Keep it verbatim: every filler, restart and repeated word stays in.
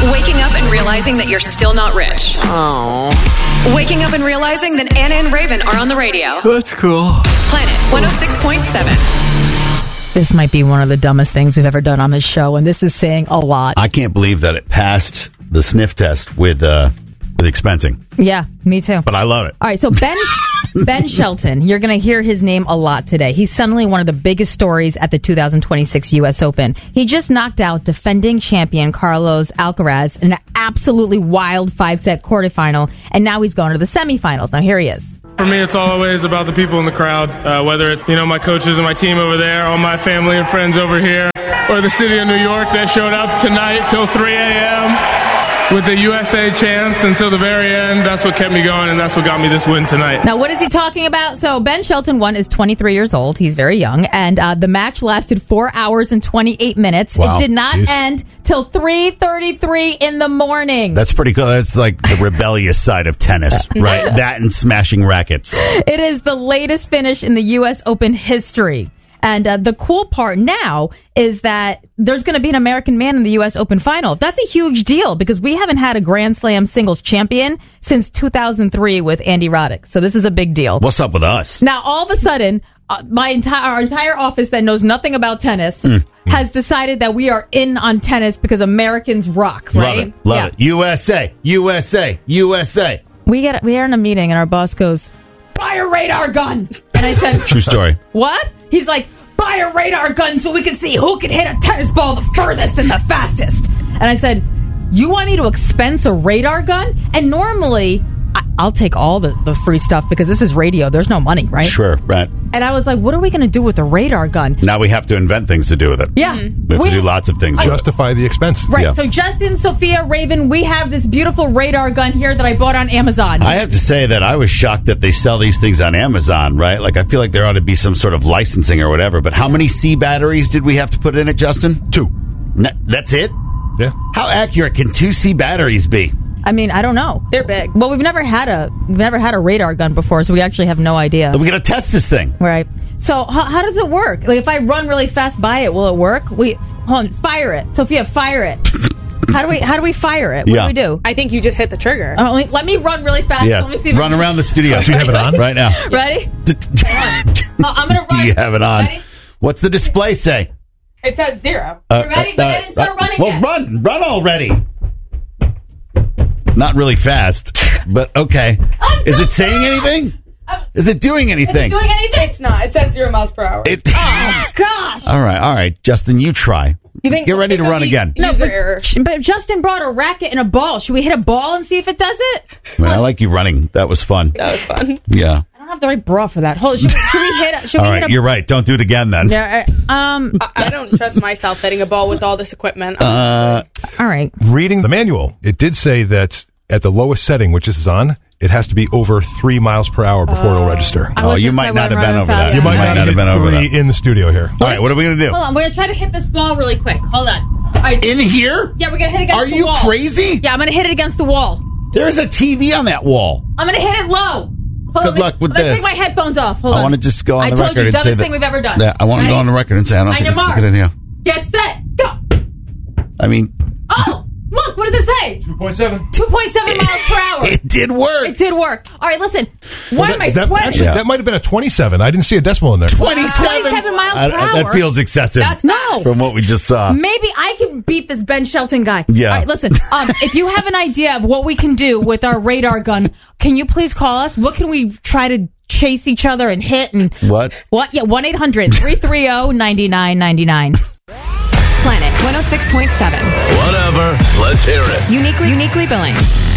Waking up and realizing that you're still not rich. Oh. Waking up and realizing that Anna and Raven are on the radio. That's cool. Planet one oh six point seven. This might be one of the dumbest things we've ever done on this show, and this is saying a lot. I can't believe that it passed the sniff test with uh, with expensing. Yeah, me too. But I love it. All right, so Ben Ben Shelton, you're going to hear his name a lot today. He's suddenly one of the biggest stories at the two thousand twenty-six U S Open. He just knocked out defending champion Carlos Alcaraz in an absolutely wild five-set quarterfinal, and now he's going to the semifinals. Now here he is. For me, it's always about the people in the crowd, uh, whether it's, you know, my coaches and my team over there, all my family and friends over here, or the city of New York that showed up tonight till three a.m. with the U S A chants until the very end. That's what kept me going, and that's what got me this win tonight. Now, what is he talking about? So, Ben Shelton won is twenty-three years old. He's very young, and uh, the match lasted four hours and twenty-eight minutes. Wow. It did not Jeez. end till three thirty-three in the morning. That's pretty cool. That's like the rebellious side of tennis, right? That and smashing rackets. It is the latest finish in the U S Open history. And uh, the cool part now is that there's going to be an American man in the U S Open final. That's a huge deal because we haven't had a Grand Slam singles champion since two thousand three with Andy Roddick. So this is a big deal. What's up with us? Now, all of a sudden, uh, my entire our entire office that knows nothing about tennis mm. has decided that we are in on tennis because Americans rock, right? Love it. Love yeah. it. U S A, U S A, U S A. We get we are in a meeting and our boss goes, buy a radar gun. And I said, true story. What? He's like, buy a radar gun so we can see who can hit a tennis ball the furthest and the fastest. And I said, you want me to expense a radar gun? And normally, I, I'll take all the, the free stuff because this is radio. There's no money, right? Sure, right. And I was like, what are we going to do with a radar gun? Now we have to invent things to do with it. Yeah. Mm-hmm. We have we, to do lots of things. Justify the expense. Right. Yeah. So Justin, Sophia, Raven, we have this beautiful radar gun here that I bought on Amazon. I have to say that I was shocked that they sell these things on Amazon, right? Like, I feel like there ought to be some sort of licensing or whatever. But how many C batteries did we have to put in it, Justin? Two. No, that's it? Yeah. How accurate can two C batteries be? I mean, I don't know. They're big. Well, we've never had a we've never had a radar gun before, so we actually have no idea. We got to test this thing. Right. So how, how does it work? Like, if I run really fast by it, will it work? We hold on, fire it, Sophia. Fire it. How do we how do we fire it? What Yeah. do we do? I think you just hit the trigger. Oh, let, me, let me run really fast. Yeah. Let me see. If Run around the studio. Do you have it on? Right now. Ready? D- Oh, I'm gonna run. Do you have it on? Ready? What's the display say? It says zero. Uh, You ready? But I didn't start running Well, yet. run. Run already. Not really fast, but okay. I'm Is so it saying fast. anything? I'm- Is it doing anything? Doing anything? It's not. It says zero miles per hour. It. Oh gosh. All right, all right, Justin, you try. You think Get ready to it could run be again. No, user but, error. but Justin brought a racket and a ball. Should we hit a ball and see if it does it? I, mean, I like you running. That was fun. That was fun. Yeah. I don't have the right bra for that. Hold. Should, should we hit? Should All we right, hit a? you're right. Don't do it again then. Yeah. uh, Um. I, I don't trust myself hitting a ball with all this equipment. Uh, All right. Reading the manual, it did say that at the lowest setting, which this is on, it has to be over three miles per hour before it'll register. I oh, was you since might I not went have been running over fast. that. You might might not, not have been over three that. in the studio here. All right, what are we going to do? Hold on. We're gonna try to hit this ball really quick. Hold on. All right. In here? Yeah, we're gonna hit it against Are the you wall. crazy? Yeah, I'm gonna hit it against the wall. There's a T V on that wall. I'm gonna hit it low. Hold Good on, luck with I'm gonna this. take my headphones off. Hold I on. want to just go on I the told record you, and say dumbest that. thing we've ever done. Yeah, I want to Ready? go on the record and say I don't On think your this is a mark. good idea. Get set. Go. I mean, Oh, look. What does it say? two point seven. two point seven miles per hour. it did work. It did work. All right, listen. Why am I that, sweating? actually, Yeah. that might have been a twenty-seven. I didn't see a decimal in there. twenty-seven. twenty-seven miles I- per I- hour. That feels excessive. That's no. From what we just saw. Maybe I can beat this Ben Shelton guy. Yeah. All right, listen. Um, if you have an idea of what we can do with our radar gun, can you please call us? What can we try to chase each other and hit and What? What? Yeah, one eight hundred three three zero nine nine nine nine. Planet one oh six point seven. Whatever. Let's hear it. Uniquely, uniquely Billings.